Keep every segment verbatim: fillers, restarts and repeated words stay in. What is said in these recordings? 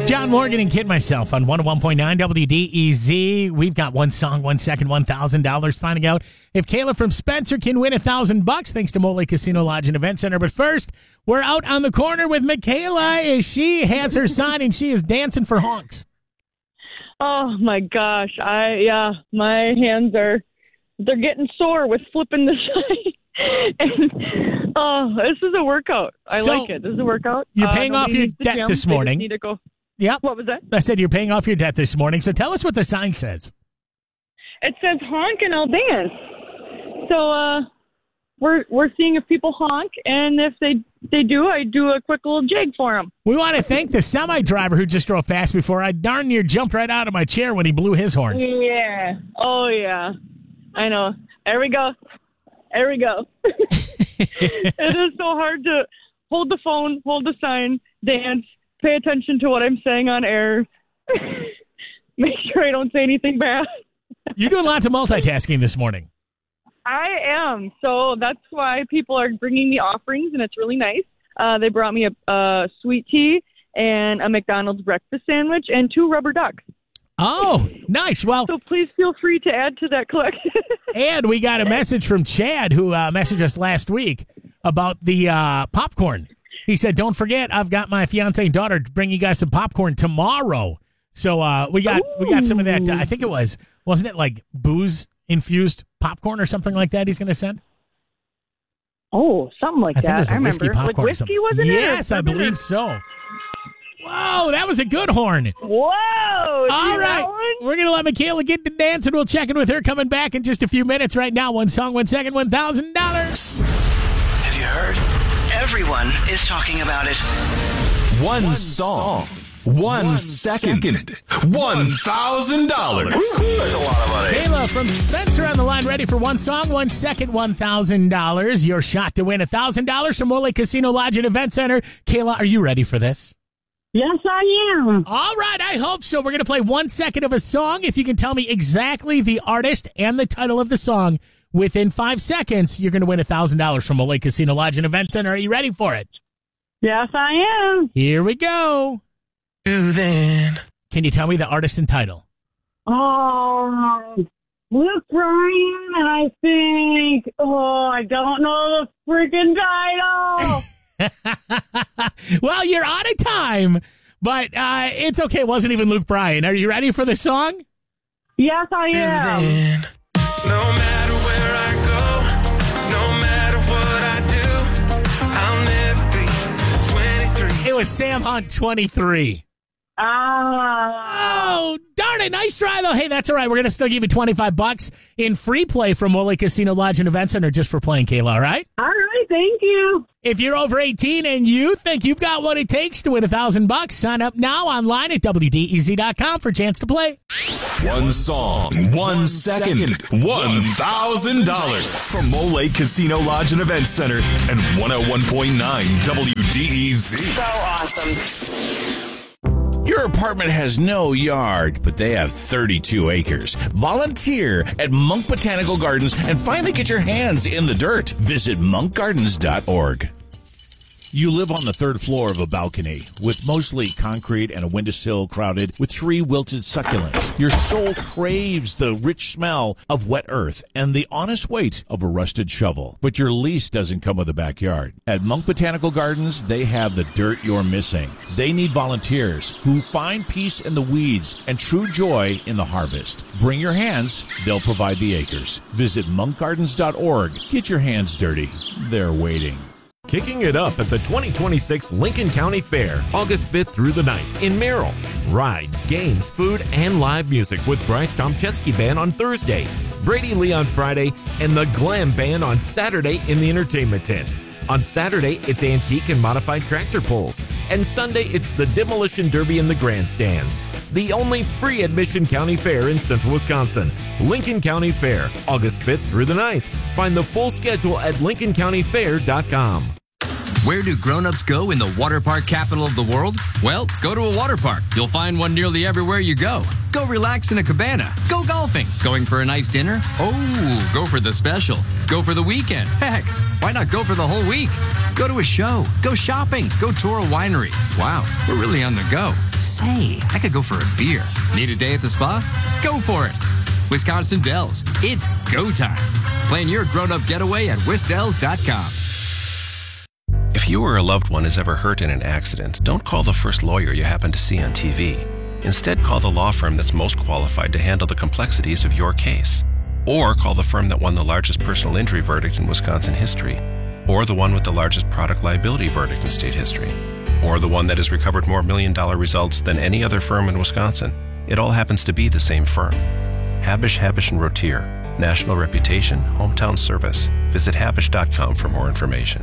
John Morgan and Kid Myself on one oh one point nine W D E Z. We've got one song, one second, one thousand dollars. Finding out if Kayla from Spencer can win one thousand bucks thanks to Mole Casino Lodge and Event Center. But first, we're out on the corner with Michaela as she has her sign and she is dancing for honks. Oh, my gosh. I Yeah, my hands are, they're getting sore with flipping the sign. And, oh, this is a workout. I So, like it. This is a workout. You're paying uh, off your debt gym. this They just morning. need to go. Yep. What was that? I said you're paying off your debt this morning. So tell us what the sign says. It says honk and I'll dance. So uh, we're we're seeing if people honk, and if they they do, I do a quick little jig for them. We want to thank the semi driver who just drove fast before I darn near jumped right out of my chair when he blew his horn. Yeah. Oh yeah. I know. There we go. There we go. It is so hard to hold the phone, hold the sign, dance, pay attention to what I'm saying on air, make sure I don't say anything bad. You're doing lots of multitasking this morning. I am. So that's why people are bringing me offerings, and it's really nice. Uh, they brought me a, a sweet tea and a McDonald's breakfast sandwich and two rubber ducks. Oh, nice. Well, So please feel free to add to that collection. and we got a message from Chad who uh, messaged us last week about the uh, popcorn. He said, don't forget, I've got my fiance and daughter to bring you guys some popcorn tomorrow. So uh, we got Ooh. we got some of that. Uh, I think it was, wasn't it like booze-infused popcorn or something like that he's going to send? Oh, something like I think that. it was I the whiskey remember. popcorn. Like whiskey, wasn't it? Yes, I believe so. Whoa, that was a good horn. Whoa. All right. We're going to let Michaela get to dance, and we'll check in with her coming back in just a few minutes. Right now, one song, one second, one thousand dollars. Have you heard? Everyone is talking about it. One, One song, song, one, one second, second, one thousand dollars. That's a lot of money. Kayla from Spencer on the line, ready for one song, one second, one thousand dollars. Your shot to win one thousand dollars from Mole Casino Lodge and Event Center. Kayla, are you ready for this? Yes, I am. All right, I hope so. We're going to play one second of a song. If you can tell me exactly the artist and the title of the song within five seconds, you're going to win one thousand dollars from Mole Casino Lodge and Event Center. Are you ready for it? Yes, I am. Here we go. Who then? Can you tell me the artist and title? Oh, Luke Bryan, and I think, oh, I don't know the freaking title. Well, you're out of time, but uh, it's okay. It wasn't even Luke Bryan. Are you ready for the song? Yes, I am. Then, no matter where I go, no matter what I do, I'll never be twenty-three. It was Sam Hunt, twenty-three. Ah. Oh, darn it. Nice try, though. Hey, that's all right. We're going to still give you twenty-five bucks in free play from Mole Casino Lodge and Event Center just for playing, Kayla, all right? All right, thank you. If you're over eighteen and you think you've got what it takes to win one thousand bucks, sign up now online at W D E Z dot com for a chance to play. One song, one second, one thousand dollars from Mole Casino Lodge and Event Center and one oh one point nine W D E Z. So awesome. Your apartment has no yard, but they have thirty-two acres. Volunteer at Monk Botanical Gardens and finally get your hands in the dirt. Visit monk gardens dot org. You live on the third floor of a balcony with mostly concrete and a windowsill crowded with three wilted succulents. Your soul craves the rich smell of wet earth and the honest weight of a rusted shovel. But your lease doesn't come with a backyard. At Monk Botanical Gardens, they have the dirt you're missing. They need volunteers who find peace in the weeds and true joy in the harvest. Bring your hands, they'll provide the acres. Visit monk gardens dot org. Get your hands dirty. They're waiting. Kicking it up at the twenty twenty-six Lincoln County Fair, August fifth through the ninth in Merrill. Rides, games, food, and live music with Bryce Tomcheski Band on Thursday, Brady Lee on Friday, and the Glam Band on Saturday in the entertainment tent. On Saturday, it's antique and modified tractor pulls. And Sunday, it's the Demolition Derby in the grandstands. The only free admission county fair in central Wisconsin. Lincoln County Fair, August fifth through the ninth. Find the full schedule at lincoln county fair dot com. Where do grown-ups go in the water park capital of the world? Well, go to a water park. You'll find one nearly everywhere you go. Go relax in a cabana. Go golfing. Going for a nice dinner? Oh, go for the special. Go for the weekend. Heck, why not go for the whole week? Go to a show. Go shopping. Go tour a winery. Wow, we're really on the go. Say, I could go for a beer. Need a day at the spa? Go for it. Wisconsin Dells. It's go time. Plan your grown-up getaway at wisdells dot com. If you or a loved one is ever hurt in an accident, don't call the first lawyer you happen to see on T V. Instead, call the law firm that's most qualified to handle the complexities of your case. Or call the firm that won the largest personal injury verdict in Wisconsin history. Or the one with the largest product liability verdict in state history. Or the one that has recovered more million-dollar results than any other firm in Wisconsin. It all happens to be the same firm. Habish, Habish and Rotier. National reputation, hometown service. Visit habish dot com for more information.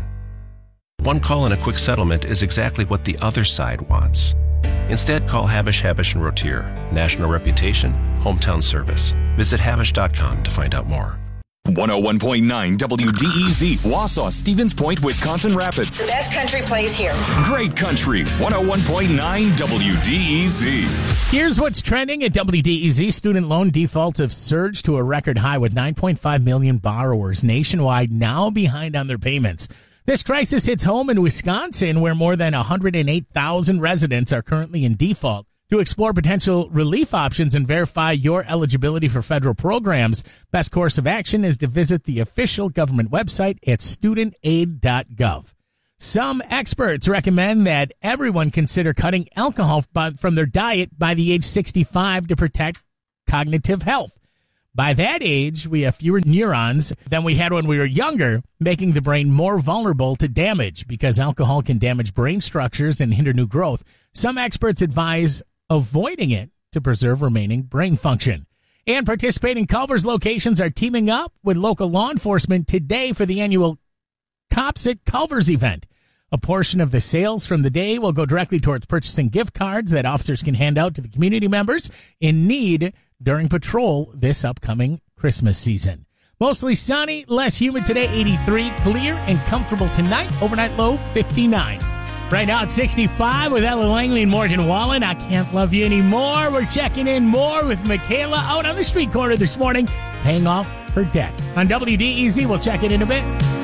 One call and a quick settlement is exactly what the other side wants. Instead, call Habish, Habish and Rotier. National reputation, hometown service. Visit habish dot com to find out more. one oh one point nine W D E Z, Wausau, Stevens Point, Wisconsin Rapids. The best country plays here. Great country, one oh one point nine W D E Z. Here's what's trending at W D E Z. Student loan defaults have surged to a record high with nine point five million borrowers nationwide now behind on their payments. This crisis hits home in Wisconsin, where more than one hundred eight thousand residents are currently in default. To explore potential relief options and verify your eligibility for federal programs, best course of action is to visit the official government website at student aid dot gov. Some experts recommend that everyone consider cutting alcohol from their diet by the age sixty-five to protect cognitive health. By that age, we have fewer neurons than we had when we were younger, making the brain more vulnerable to damage because alcohol can damage brain structures and hinder new growth. Some experts advise avoiding it to preserve remaining brain function. And participating Culver's locations are teaming up with local law enforcement today for the annual Cops at Culver's event. A portion of the sales from the day will go directly towards purchasing gift cards that officers can hand out to the community members in need during patrol this upcoming Christmas season. Mostly sunny, less humid today, eighty-three, clear and comfortable tonight, overnight low fifty-nine. Right now at sixty-five with Ella Langley and Morgan Wallen. I Can't Love You Anymore. We're checking in more with Michaela out on the street corner this morning, paying off her debt. On W D E Z, we'll check it in a bit.